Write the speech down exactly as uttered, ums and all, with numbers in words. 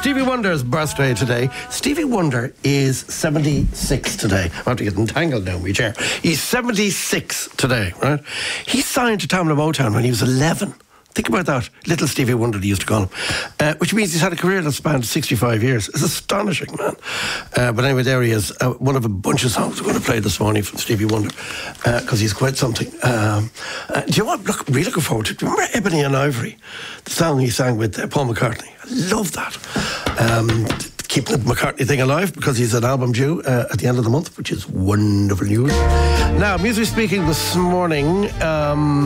Stevie Wonder's birthday today. Stevie Wonder is seventy-six today. I have to get entangled now in my chair. He's seventy-six today, right? He signed to Tamla Motown when he was eleven. Think about that. Little Stevie Wonder, they used to call him. Uh, which means he's had a career that spanned sixty-five years. It's astonishing, man. Uh, but anyway, there he is. Uh, one of a bunch of songs we're going to play this morning from Stevie Wonder, because uh, he's quite something. Um, uh, do you know what? Look, really looking forward to it. Do you remember Ebony and Ivory? The song he sang with uh, Paul McCartney. I love that. Um, keeping the McCartney thing alive, because he's an album due uh, at the end of the month, which is wonderful news. Now, musically speaking, this morning... Um,